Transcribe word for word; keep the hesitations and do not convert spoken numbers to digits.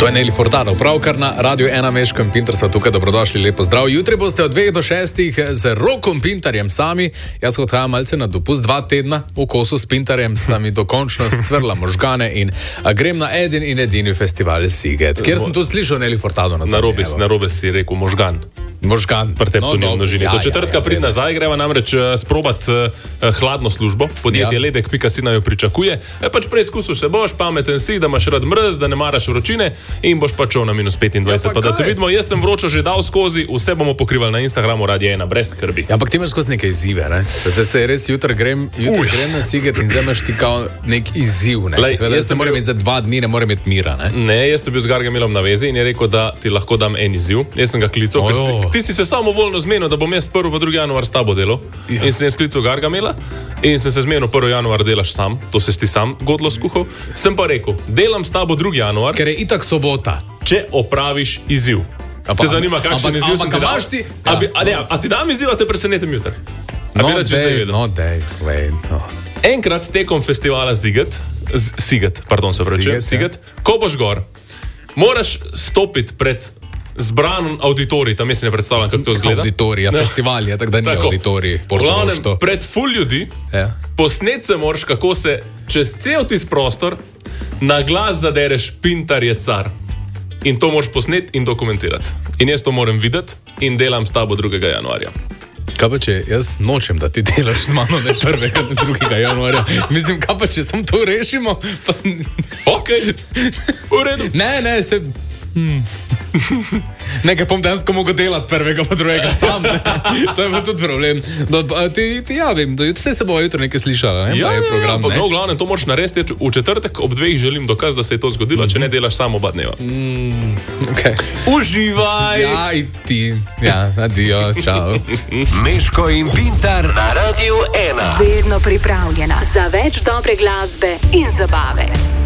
To je Nelly Furtado, pravkar na Radio ena Meško in Pintar sva tukaj, dobrodošli, lepo zdrav. Jutri boste od dveh do šestih z Rokom Pintarjem sami. Jaz odhajam malce na dopust, dva tedna v kosu s Pintarjem, sta mi dokončno scvrla možgane in grem na edin in edini festival Siget, kjer sem tudi slišal Nelly Furtado nazaj. Narobe, narobe si rekel možgan. Možgan. No, no, množini. ja, Do četrtka ja, ja, prid nazaj, greva namreč uh, sprobat uh, hladno službo. Podjetje ja. ledek pika si naj jo pričakuje. E, pač preizkusil se boš, pameten si, da imaš rad mrz, da ne maraš vročine in boš pač šel na minus petindvajset. Ja, pa, pa da te vidimo, jaz sem vročo že dal skozi, vse bomo pokrivali na Instagramu Radio ena, brez skrbi. Ja, ampak ti imaš skozi neke izzive, ne? Zdaj se res jutri grem, jutri grem na Siget in zdaj imaš ti kao nek izziv, ne? Lej, Sveda, jaz ne morem bil... imeti za dva dni, ne morem imeti mira, ne? Ne, jaz sem bil z Gargamelom na vezi in je rekel, da ti lahko dam en izziv. Jaz sem ga klical, ker si, ti si se samo voljno zmenil, da bom jaz prvi pa drugi januar s tabo delal. Ja. In sem jaz klical Gargamela in sem se zmenil prvi januar delaš sam, to se ti sam godlo skuhal. Sem pa rekel, delam s tabo drugi januar, ker je itak sobota, če opraviš izziv. Pa, te zanima, kakšen izziv sem ti dal? Ti, ja. a, bi, a, ne, a ti dam izziv, a te presenetim jutri? No, dej, no, dej, wait, no. Enkrat tekom festivala Siget, Siget, pardon se pravi, Siget, ja. Ko boš gor, moraš stopiti pred zbran auditorij, tam jaz ne predstavljam, kako to izgleda. Auditorij, ja, festival je, tako da ni tako. Auditorij. V glavnem, pred full ljudi, ja. Posnet se moraš, kako se čez cel tis prostor na glas zadereš Pintar je car. In to moraš posnet in dokumentirati. In jaz to moram videti in delam s tabo drugega januarja. Kaj pa če jaz nočem, da ti delaš z mano ne prvega, ne drugega januarja? Mislim, kaj pa če samo to rešimo? Pa... Ok, v redu. Ne, ne, se... Hmm. Nekaj bom dansko mogel delati prvega pa drugega sam, ne? To je pa tudi problem. Do, ti, ti javim, da vse se bo jutro nekaj slišala, ne? Ja, je program, ja, pa ne? No, v glavnem, to moraš narediti. V četrtek ob dveh želim dokaz, da se je to zgodilo, mm-hmm. če ne delaš samo oba dneva. Mm, okay. Uživaj! Ja, in ti. Ja, adijo, čau. Meško in Pintar na Radio ena. Vedno pripravljena za več dobre glasbe in zabave.